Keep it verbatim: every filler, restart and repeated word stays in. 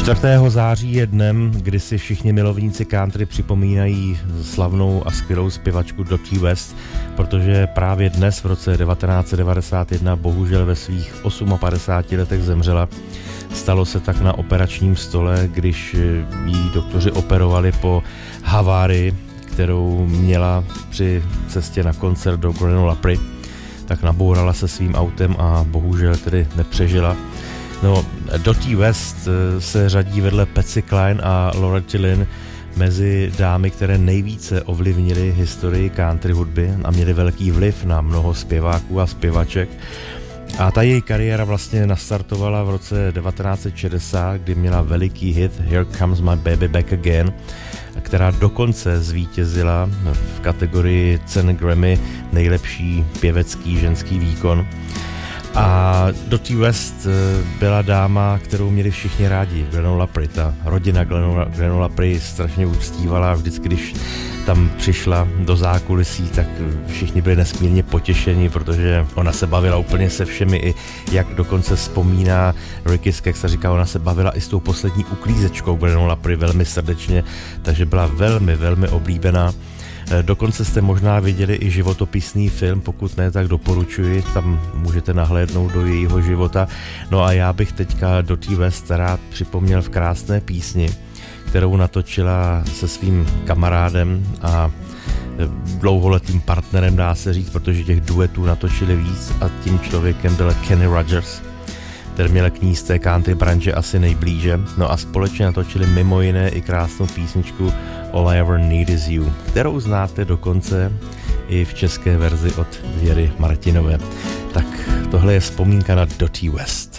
čtvrtého září je dnem, kdy si všichni milovníci country připomínají slavnou a skvělou zpěvačku Dottie West, protože právě dnes v roce devatenáct set devadesát jedna bohužel ve svých padesáti osmi letech zemřela. Stalo se tak na operačním stole, když jí doktoři operovali po havárii, kterou měla při cestě na koncert do Glen Opry, tak nabourala se svým autem a bohužel tedy nepřežila. No, Dottie West se řadí vedle Patsy Cline a Loretta Lynn mezi dámy, které nejvíce ovlivnily historii country hudby a měly velký vliv na mnoho zpěváků a zpěvaček. A ta její kariéra vlastně nastartovala v roce devatenáct set šedesát, kdy měla veliký hit Here Comes My Baby Back Again, která dokonce zvítězila v kategorii cen Grammy nejlepší pěvecký ženský výkon. A Dottie West byla dáma, kterou měli všichni rádi v Glen Opry. Ta rodina Glen Opry strašně uctívala, vždycky, když tam přišla do zákulisí, tak všichni byli nesmírně potěšeni, protože ona se bavila úplně se všemi, i jak dokonce vzpomíná Ricky Skaggs, a říká, ona se bavila i s tou poslední uklízečkou Glen Opry velmi srdečně, takže byla velmi, velmi oblíbená. Dokonce jste možná viděli i životopisný film, pokud ne, tak doporučuji, tam můžete nahlédnout do jejího života. No a já bych teďka Dottie West rád připomněl v krásné písni, kterou natočila se svým kamarádem a dlouholetým partnerem, dá se říct, protože těch duetů natočili víc, a tím člověkem byl Kenny Rogers, který měl k ní z té country branže asi nejblíže. No a společně natočili mimo jiné i krásnou písničku All I Ever Need Is You, kterou znáte dokonce i v české verzi od Věry Martinové. Tak tohle je vzpomínka na Dottie West.